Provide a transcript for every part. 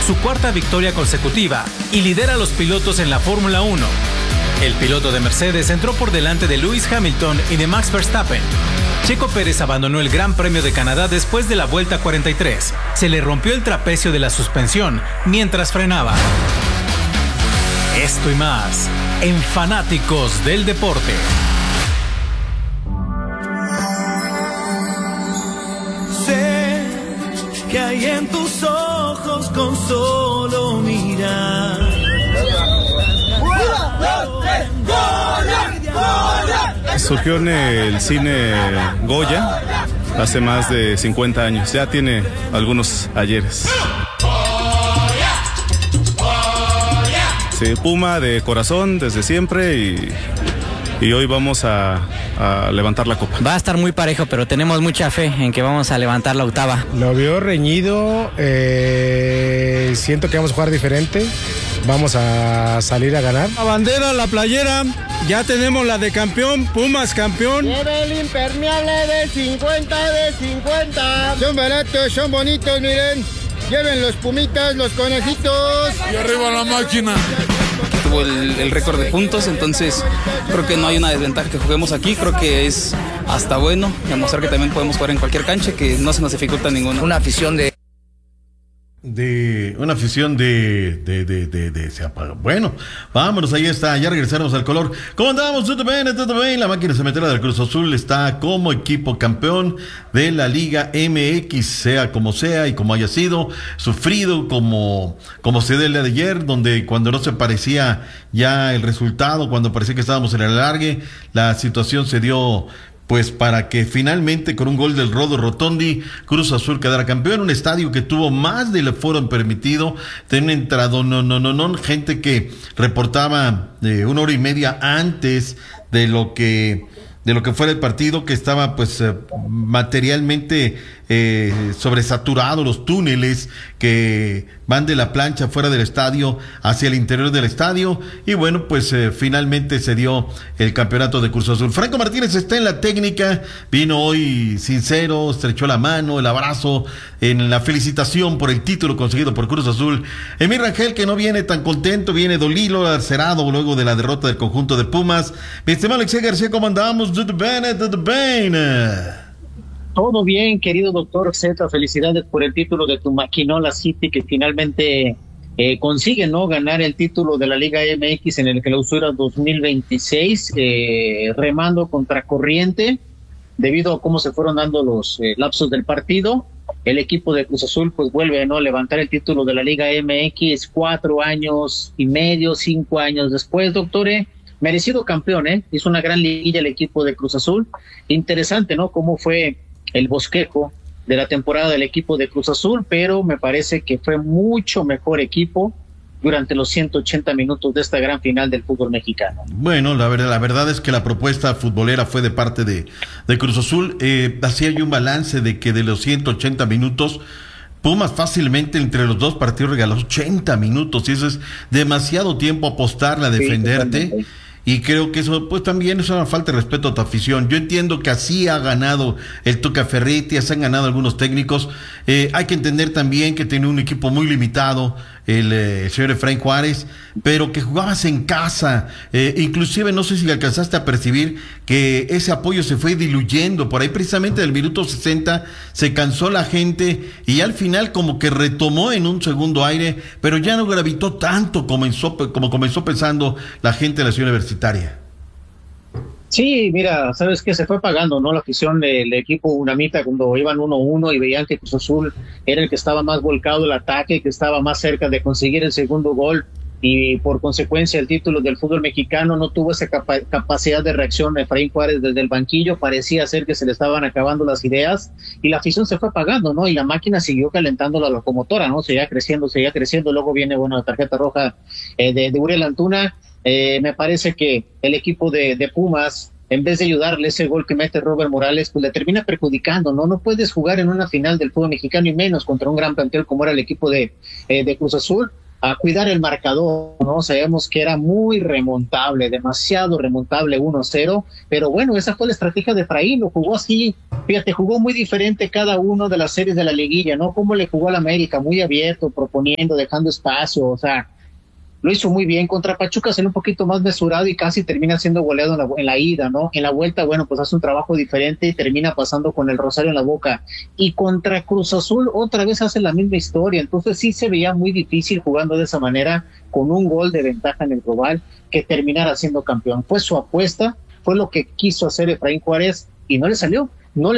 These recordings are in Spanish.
su cuarta victoria consecutiva y lidera a los pilotos en la Fórmula 1. El piloto de Mercedes entró por delante de Lewis Hamilton y de Max Verstappen. Checo Pérez abandonó el Gran Premio de Canadá después de la vuelta 43. Se le rompió el trapecio de la suspensión mientras frenaba. Esto y más en Fanáticos del Deporte. Sé que hay en tus ojos con solo mirar. Surgió en el cine Goya hace más de 50 años. Ya tiene algunos ayeres. Sí, Puma de corazón desde siempre y hoy vamos a levantar la copa. Va a estar muy parejo, pero tenemos mucha fe en que vamos a levantar la octava. Lo veo reñido, siento que vamos a jugar diferente, vamos a salir a ganar. La bandera, la playera, ya tenemos la de campeón, Pumas campeón. Lleve el impermeable de 50. Son baratos, son bonitos, miren. Lleven los pumitas, los conejitos. Y arriba la máquina. Tuvo el récord de puntos, entonces creo que no hay una desventaja que juguemos aquí. Creo que es hasta bueno demostrar que también podemos jugar en cualquier cancha, que no se nos dificulta ninguna. Una afición de se apaga. Bueno, vámonos, ahí está, ya regresaremos al color. ¿Cómo andamos? ¿Todo bien? La máquina cementera del Cruz Azul está como equipo campeón de la Liga MX, sea como sea y como haya sido, sufrido como se dio el día de ayer, donde cuando no se parecía ya el resultado, cuando parecía que estábamos en el alargue, la situación se dio pues para que finalmente con un gol del Rodo Rotondi Cruz Azul quedara campeón. Un estadio que tuvo más del aforo permitido, tenía entrado gente que reportaba 1 hora y media antes de lo que fuera el partido, que estaba pues materialmente sobresaturado, los túneles que van de la plancha fuera del estadio hacia el interior del estadio, y bueno, pues finalmente se dio el campeonato de Cruz Azul. Franco Martínez está en la técnica, vino hoy sincero, estrechó la mano, el abrazo en la felicitación por el título conseguido por Cruz Azul. Emir Rangel, que no viene tan contento, viene dolido, lacerado luego de la derrota del conjunto de Pumas. Mi estimado Alexei García, ¿cómo andamos? Todo bien, querido doctor Z, felicidades por el título de tu Maquinola City, que finalmente consigue ganar el título de la Liga MX en el Clausura 2026, remando contracorriente debido a cómo se fueron dando los lapsos del partido. El equipo de Cruz Azul pues vuelve a levantar el título de la Liga MX 4 años y medio, 5 años después, doctor. Merecido campeón, hizo una gran liguilla el equipo de Cruz Azul. Interesante, cómo fue el bosquejo de la temporada del equipo de Cruz Azul, pero me parece que fue mucho mejor equipo durante los 180 minutos de esta gran final del fútbol mexicano. Bueno, la verdad es que la propuesta futbolera fue de parte de Cruz Azul. Hacía yo un balance de que de los 180 minutos, Pumas fácilmente entre los dos partidos regaló 80 minutos, y eso es demasiado tiempo apostarle a defenderte. Sí, y creo que eso pues también es una falta de respeto a tu afición. Yo entiendo que así ha ganado el Tuca Ferretti, así han ganado algunos técnicos. Hay que entender también que tiene un equipo muy limitado, el señor Efraín Juárez, pero que jugabas en casa. Inclusive no sé si alcanzaste a percibir que ese apoyo se fue diluyendo. Por ahí precisamente del minuto 60 se cansó la gente y al final como que retomó en un segundo aire, pero ya no gravitó tanto como comenzó pensando la gente de la ciudad universitaria. Sí, mira, sabes que se fue pagando, la afición del equipo Unamita cuando iban 1-1 y veían que Cruz Azul era el que estaba más volcado el ataque, que estaba más cerca de conseguir el segundo gol, y por consecuencia el título del fútbol mexicano. No tuvo esa capacidad de reacción de Efraín Juárez desde el banquillo. Parecía ser que se le estaban acabando las ideas y la afición se fue apagando, y la máquina siguió calentando la locomotora, seguía creciendo. Luego viene la tarjeta roja de Uriel Antuna. Me parece que el equipo de Pumas, en vez de ayudarle, ese gol que mete Robert Morales, pues le termina perjudicando, No puedes jugar en una final del fútbol mexicano y menos contra un gran plantel como era el equipo de Cruz Azul. cuidar el marcador, ¿no? Sabemos que era muy remontable, demasiado remontable 1-0, pero bueno, esa fue la estrategia de Efraín, lo jugó así, fíjate, jugó muy diferente cada uno de las series de la liguilla, ¿no? Como le jugó al América, muy abierto, proponiendo, dejando espacio, o sea, lo hizo muy bien. Contra Pachuca salió un poquito más mesurado y casi termina siendo goleado en la ida, ¿no? En la vuelta, bueno, pues hace un trabajo diferente y termina pasando con el rosario en la boca. Y contra Cruz Azul otra vez hace la misma historia, entonces sí se veía muy difícil jugando de esa manera, con un gol de ventaja en el global, que terminara siendo campeón. Fue su apuesta, fue lo que quiso hacer Efraín Juárez y no le salió.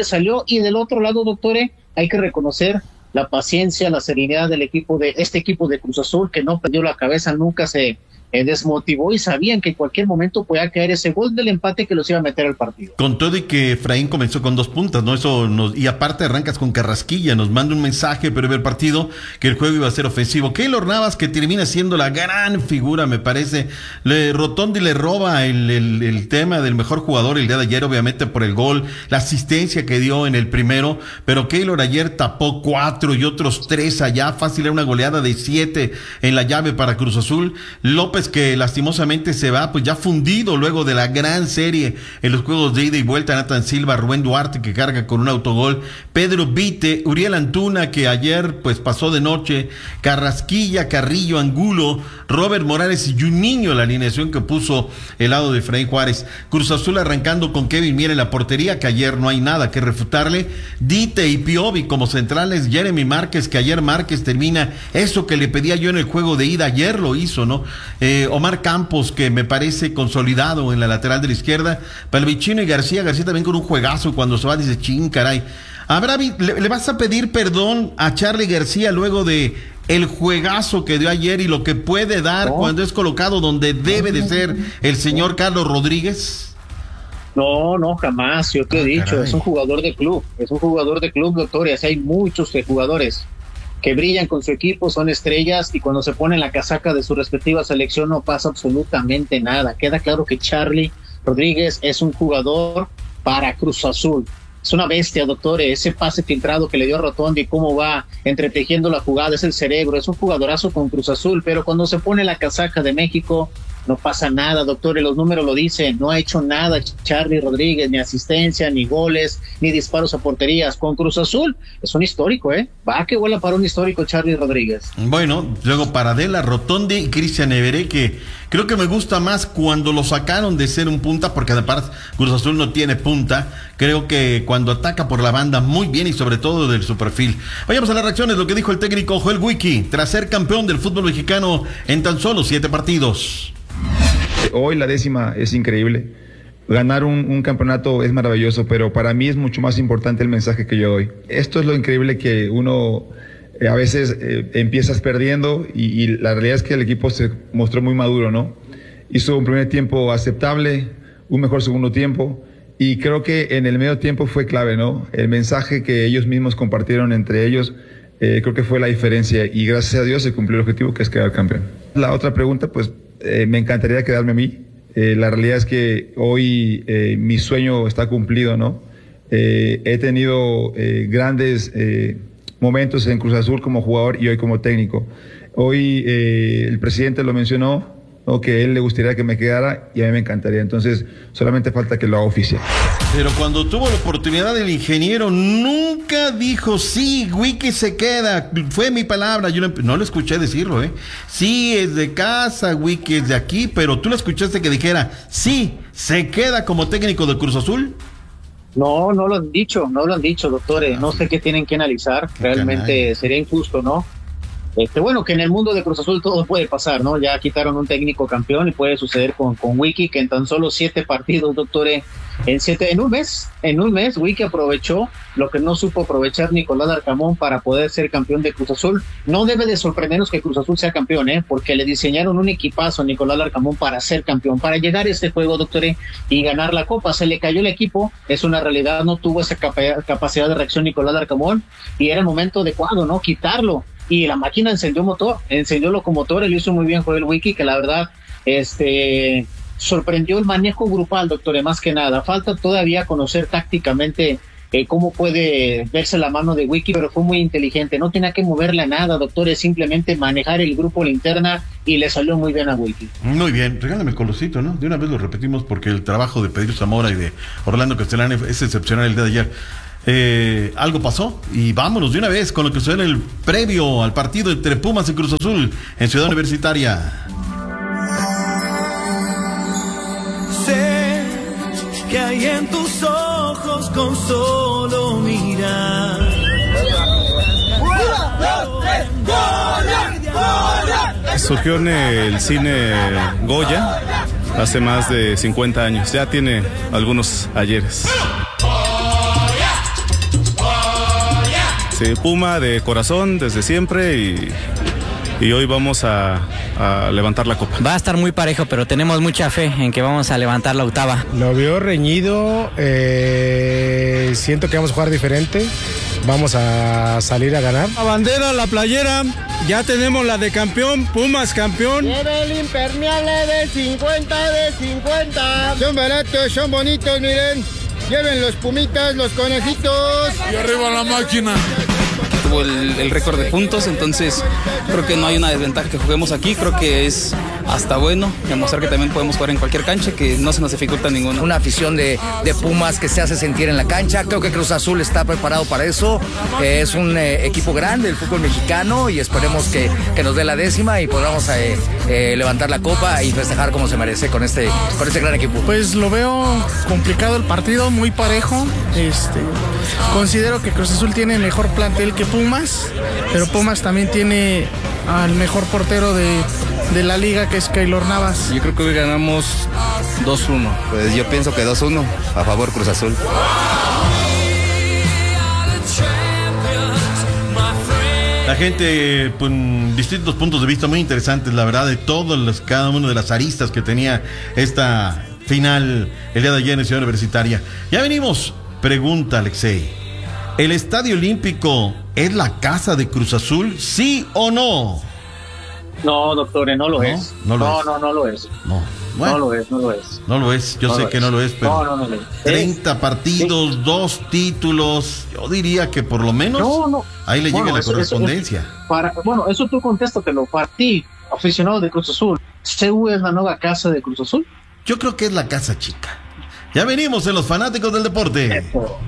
Y del otro lado, doctores, hay que reconocer la paciencia, la serenidad del equipo de Cruz Azul, que no perdió la cabeza, nunca se desmotivó y sabían que en cualquier momento podía caer ese gol del empate que los iba a meter al partido. Con todo y que Efraín comenzó con 2 puntas, ¿no? Y aparte arrancas con Carrasquilla, nos manda un mensaje previo al partido que el juego iba a ser ofensivo. Keylor Navas, que termina siendo la gran figura, me parece. Rotondi le roba el tema del mejor jugador el día de ayer, obviamente por el gol, la asistencia que dio en el primero, pero Keylor ayer tapó 4 y otros 3 allá, fácil, era una goleada de 7 en la llave para Cruz Azul. López, que lastimosamente se va, pues ya fundido luego de la gran serie en los juegos de ida y vuelta. Nathan Silva, Rubén Duarte, que carga con un autogol, Pedro Vite, Uriel Antuna, que ayer pues pasó de noche, Carrasquilla, Carrillo, Angulo, Robert Morales y Juninho, la alineación que puso el lado de Efraín Juárez. Cruz Azul arrancando con Kevin Mier en la portería, que ayer no hay nada que refutarle, Dite y Piovi como centrales, Jeremy Márquez, que ayer Márquez termina eso que le pedía yo en el juego de ida, ayer lo hizo, ¿no? Omar Campos, que me parece consolidado en la lateral de la izquierda, Palvichino y García también con un juegazo, cuando se va dice, ching, caray. ¿Le vas a pedir perdón a Charly García luego de el juegazo que dio ayer y lo que puede dar cuando es colocado donde debe de ser el señor Carlos Rodríguez? No, jamás, yo te he dicho, caray. Es un jugador de club, doctor, y así hay muchos jugadores que brillan con su equipo, son estrellas, y cuando se ponen la casaca de su respectiva selección no pasa absolutamente nada. Queda claro que Charly Rodríguez es un jugador para Cruz Azul. Es una bestia, doctor, ese pase filtrado que le dio a Rotondi, cómo va entretejiendo la jugada, es el cerebro, es un jugadorazo con Cruz Azul, pero cuando se pone la casaca de México no pasa nada, doctor, y los números lo dicen, no ha hecho nada Charly Rodríguez, ni asistencia, ni goles, ni disparos a porterías. Con Cruz Azul es un histórico, va que vuela para un histórico Charly Rodríguez. Bueno, luego Paradela, Rotondi y Cristian Everé, que creo que me gusta más cuando lo sacaron de ser un punta, porque además Cruz Azul no tiene punta. Creo que cuando ataca por la banda muy bien y sobre todo de su perfil. Vayamos a las reacciones, lo que dijo el técnico Joel Wiki tras ser campeón del fútbol mexicano en tan solo 7 partidos. Hoy la 10ª es increíble. Ganar un campeonato es maravilloso, pero para mí es mucho más importante el mensaje que yo doy. Esto es lo increíble, que uno a veces empiezas perdiendo y la realidad es que el equipo se mostró muy maduro, ¿no? Hizo un primer tiempo aceptable, un mejor segundo tiempo, y creo que en el medio tiempo fue clave, ¿no? El mensaje que ellos mismos compartieron entre ellos, creo que fue la diferencia, y gracias a Dios se cumplió el objetivo, que es quedar campeón. La otra pregunta, pues me encantaría quedarme a mí. La realidad es que hoy mi sueño está cumplido, ¿no? He tenido grandes momentos en Cruz Azul como jugador y hoy como técnico. Hoy el presidente lo mencionó, ¿no? Que a él le gustaría que me quedara y a mí me encantaría. Entonces solamente falta que lo haga oficial. Pero cuando tuvo la oportunidad el ingeniero nunca dijo, sí, Wiki se queda, fue mi palabra. Yo no lo escuché decirlo, sí, es de casa, Wiki es de aquí, pero tú lo escuchaste que dijera, sí, se queda como técnico de Cruz Azul. No lo han dicho, doctores, no sé qué tienen que analizar, realmente sería injusto, ¿no? Bueno, que en el mundo de Cruz Azul todo puede pasar, ¿no? Ya quitaron un técnico campeón y puede suceder con Wiki, que en tan solo 7 partidos, doctores, en un mes, Wiki aprovechó lo que no supo aprovechar Nicolás Larcamón para poder ser campeón de Cruz Azul. No debe de sorprendernos que Cruz Azul sea campeón, porque le diseñaron un equipazo a Nicolás Larcamón para ser campeón, para llegar a este juego, doctores, y ganar la copa. Se le cayó el equipo, es una realidad, no tuvo esa capacidad de reacción Nicolás Larcamón, y era el momento adecuado, ¿no? Quitarlo. Y la máquina encendió locomotor, y lo hizo muy bien Joel Wiki, que la verdad, sorprendió el manejo grupal, doctor, más que nada. Falta todavía conocer tácticamente cómo puede verse la mano de Wiki, pero fue muy inteligente, no tenía que moverle a nada, doctor, es simplemente manejar el grupo linterna y le salió muy bien a Wiki. Muy bien, regálame el colorcito, ¿no? De una vez lo repetimos porque el trabajo de Pedro Zamora y de Orlando Castellani es excepcional el día de ayer. Algo pasó y vámonos de una vez con lo que sucede en el previo al partido entre Pumas y Cruz Azul en Ciudad Universitaria. Sé que hay en tus ojos con solo mirar. Surgió en el cine Goya hace más de 50 años. Ya tiene algunos ayeres. Sí, Puma de corazón desde siempre y hoy vamos a levantar la copa. Va a estar muy parejo, pero tenemos mucha fe en que vamos a levantar la octava. Lo veo reñido, siento que vamos a jugar diferente, vamos a salir a ganar. La bandera, la playera, ya tenemos la de campeón, Pumas campeón. Lleve el impermeable de 50 de 50. Son baratos, son bonitos, miren. Lleven los pumitas, los conejitos. Y arriba la máquina. Tuvo el récord de puntos, entonces creo que no hay una desventaja que juguemos aquí, creo que es hasta bueno demostrar que también podemos jugar en cualquier cancha, que no se nos dificulta ninguna. Una afición de Pumas que se hace sentir en la cancha, creo que Cruz Azul está preparado para eso, es un equipo grande del fútbol mexicano y esperemos que nos dé la 10ª y podamos levantar la copa y festejar como se merece con este gran equipo. Pues lo veo complicado el partido, muy parejo, considero que Cruz Azul tiene mejor plantel que Pumas, pero Pumas también tiene al mejor portero de la liga, que es Keylor Navas. Yo creo que hoy ganamos 2-1. Pues yo pienso que 2-1 a favor Cruz Azul. La gente con distintos puntos de vista muy interesantes, la verdad, de cada una de las aristas que tenía esta final el día de ayer en Ciudad Universitaria. Ya venimos. Pregunta, Alexei. ¿El Estadio Olímpico es la casa de Cruz Azul, sí o no? No, doctor, no lo es. No lo es. No. Bueno, no lo es. No lo es, yo sé que no lo es, pero no lo es. 30 partidos, 2 títulos, yo diría que por lo menos ahí le llega la correspondencia. Eso tú contéstatelo. Para ti, aficionado de Cruz Azul, ¿CU es la nueva casa de Cruz Azul? Yo creo que es la casa chica. Ya venimos en los fanáticos del deporte.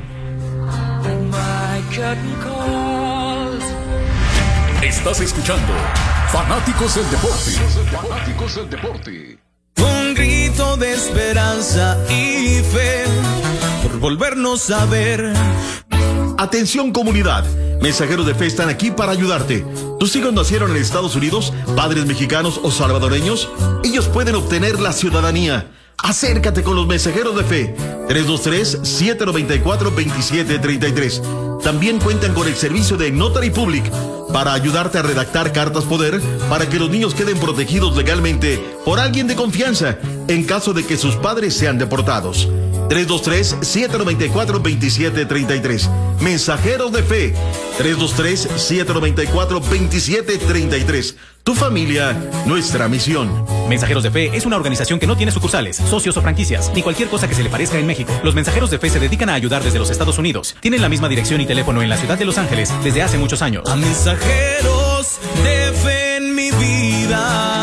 Estás escuchando Fanáticos del Deporte. Fanáticos del Deporte. Un grito de esperanza y fe por volvernos a ver. Atención, comunidad. Mensajeros de Fe están aquí para ayudarte. ¿Tus hijos nacieron en Estados Unidos, padres mexicanos o salvadoreños? Ellos pueden obtener la ciudadanía. Acércate con los Mensajeros de Fe. 323-794-2733. También cuentan con el servicio de Notary Public para ayudarte a redactar cartas poder para que los niños queden protegidos legalmente por alguien de confianza en caso de que sus padres sean deportados. 323-794-2733. Mensajeros de Fe. 323-794-2733. Tu familia, nuestra misión. Mensajeros de Fe es una organización que no tiene sucursales, socios o franquicias, ni cualquier cosa que se le parezca en México. Los Mensajeros de Fe se dedican a ayudar desde los Estados Unidos. Tienen la misma dirección y teléfono en la ciudad de Los Ángeles desde hace muchos años. A mensajeros de fe en mi vida.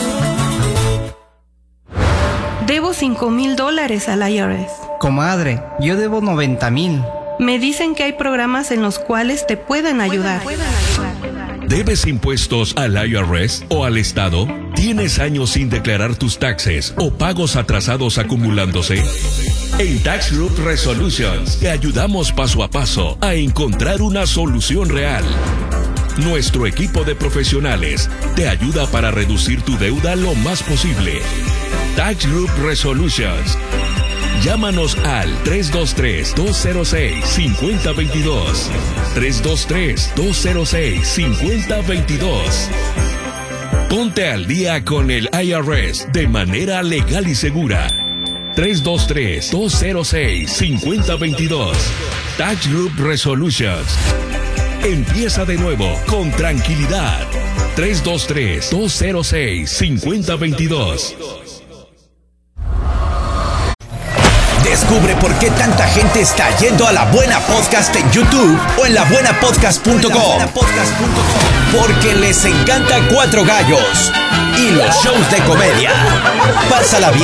Debo $5,000 al IRS. Comadre, yo debo 90,000. Me dicen que hay programas en los cuales te pueden ayudar. ¿Debes impuestos al IRS o al Estado? ¿Tienes años sin declarar tus taxes o pagos atrasados acumulándose? En Tax Group Resolutions te ayudamos paso a paso a encontrar una solución real. Nuestro equipo de profesionales te ayuda para reducir tu deuda lo más posible. Tax Group Resolutions. Llámanos al 323-206-5022. 323-206-5022. Ponte al día con el IRS de manera legal y segura. 323-206-5022. Tax Group Resolutions. Empieza de nuevo con tranquilidad. 323-206-5022. Descubre por qué tanta gente está yendo a La Buena Podcast en YouTube o en labuenapodcast.com. Porque les encanta Cuatro Gallos y los shows de comedia. Pásala bien